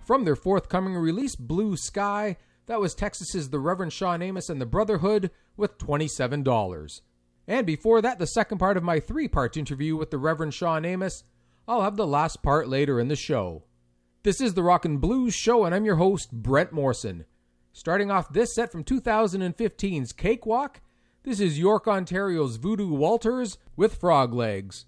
From their forthcoming release, Blue Sky, that was Texas's The Reverend Sean Amos and the Brotherhood with $27. And before that, the second part of my 3-part interview with the Reverend Sean Amos. I'll have the last part later in the show. This is the Rockin' Blues Show, and I'm your host, Brent Morrison. Starting off this set from 2015's Cakewalk, this is York, Ontario's Voodoo Walters with Frog Legs.